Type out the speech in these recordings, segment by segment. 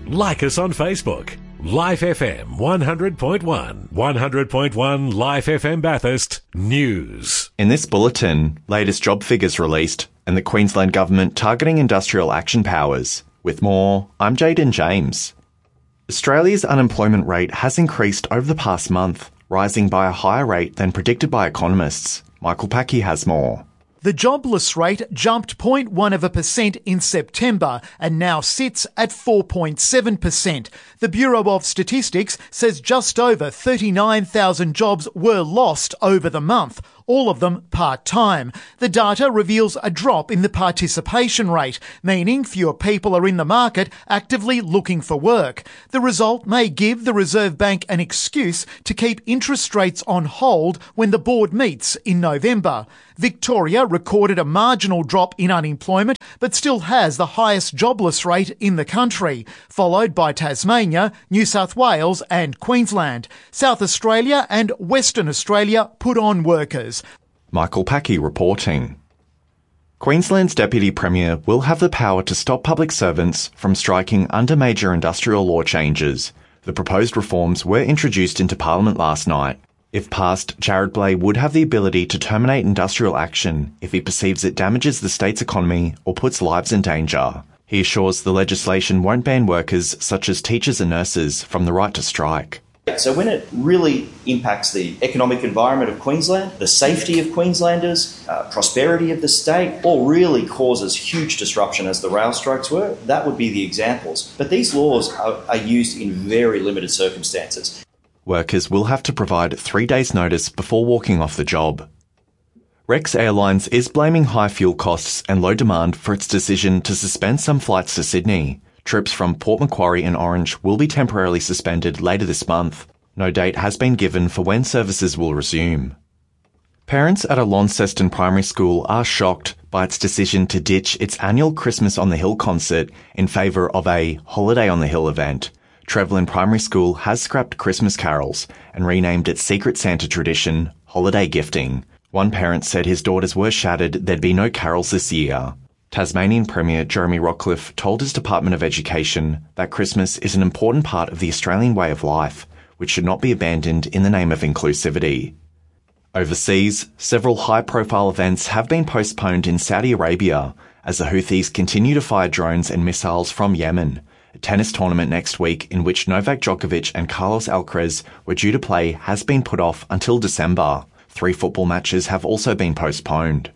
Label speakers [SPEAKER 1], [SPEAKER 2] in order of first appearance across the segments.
[SPEAKER 1] Like us on Facebook. Life FM 100.1, 100.1 Life FM Bathurst News.
[SPEAKER 2] In this bulletin, latest job figures released and the Queensland Government targeting industrial action powers. With more, I'm Jaden James. Australia's unemployment rate has increased over the past month, rising by a higher rate than predicted by economists. Michael Packy has more.
[SPEAKER 3] The jobless rate jumped 0.1% in September and now sits at 4.7%. The Bureau of Statistics says just over 39,000 jobs were lost over the month, all of them part-time. The data reveals a drop in the participation rate, meaning fewer people are in the market actively looking for work. The result may give the Reserve Bank an excuse to keep interest rates on hold when the board meets in November. Victoria recorded a marginal drop in unemployment but still has the highest jobless rate in the country, followed by Tasmania, New South Wales and Queensland. South Australia and Western Australia put on workers.
[SPEAKER 2] Michael Packy reporting. Queensland's Deputy Premier will have the power to stop public servants from striking under major industrial law changes. The proposed reforms were introduced into Parliament last night. If passed, Jared Blay would have the ability to terminate industrial action if he perceives it damages the state's economy or puts lives in danger. He assures the legislation won't ban workers such as teachers and nurses from the right to strike.
[SPEAKER 4] So when it really impacts the economic environment of Queensland, the safety of Queenslanders, prosperity of the state, or really causes huge disruption as the rail strikes were, that would be the examples. But these laws are used in very limited circumstances.
[SPEAKER 2] Workers will have to provide 3 days' notice before walking off the job. Rex Airlines is blaming high fuel costs and low demand for its decision to suspend some flights to Sydney. Trips from Port Macquarie and Orange will be temporarily suspended later this month. No date has been given for when services will resume. Parents at a Launceston primary school are shocked by its decision to ditch its annual Christmas on the Hill concert in favour of a Holiday on the Hill event. Trevelyan Primary School has scrapped Christmas carols and renamed its Secret Santa tradition Holiday Gifting. One parent said his daughters were shattered there'd be no carols this year. Tasmanian Premier Jeremy Rockcliffe told his Department of Education that Christmas is an important part of the Australian way of life, which should not be abandoned in the name of inclusivity. Overseas, several high-profile events have been postponed in Saudi Arabia as the Houthis continue to fire drones and missiles from Yemen. A tennis tournament next week in which Novak Djokovic and Carlos Alcaraz were due to play has been put off until December. 3 football matches have also been postponed.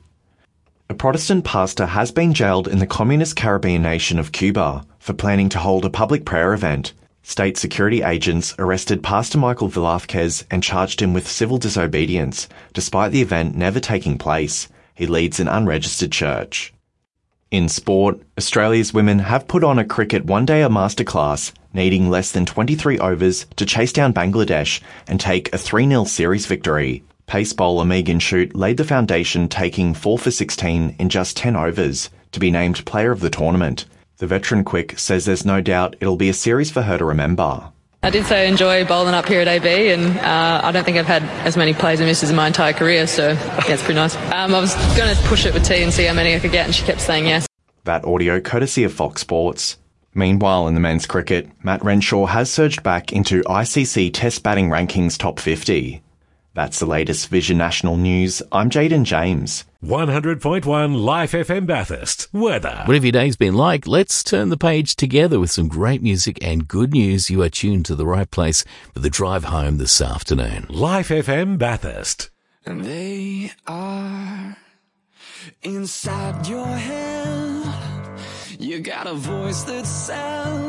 [SPEAKER 2] A Protestant pastor has been jailed in the communist Caribbean nation of Cuba for planning to hold a public prayer event. State security agents arrested Pastor Michael Velázquez and charged him with civil disobedience, despite the event never taking place. He leads an unregistered church. In sport, Australia's women have put on a cricket one-dayer masterclass, needing less than 23 overs to chase down Bangladesh and take a 3-0 series victory. Pace bowler Megan Shute laid the foundation, taking 4 for 16 in just 10 overs to be named player of the tournament. The veteran quick says there's no doubt it'll be a series for her to remember.
[SPEAKER 5] I did so enjoy bowling up here at AB, and I don't think I've had as many plays and misses in my entire career, so yeah, it's pretty nice. I was going to push it with T and see how many I could get, and she kept saying yes.
[SPEAKER 2] That audio courtesy of Fox Sports. Meanwhile, in the men's cricket, Matt Renshaw has surged back into ICC Test Batting Rankings Top 50. That's the latest Vision National News. I'm Jaden James.
[SPEAKER 1] 100.1 Life FM Bathurst. Weather.
[SPEAKER 6] Whatever your day's been like, let's turn the page together with some great music and good news. You are tuned to the right place for the drive home this afternoon.
[SPEAKER 1] Life FM Bathurst.
[SPEAKER 7] And they are inside your head. You got a voice that sounds